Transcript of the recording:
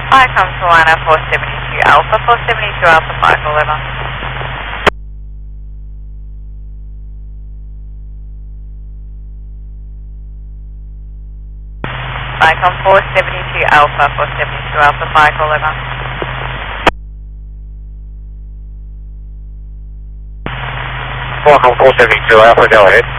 Icom Tawana 472 Alpha, 472 Alpha 5, over. Icom 472 Alpha, 472 Alpha 5, over. Welcome 472 Alpha, go ahead.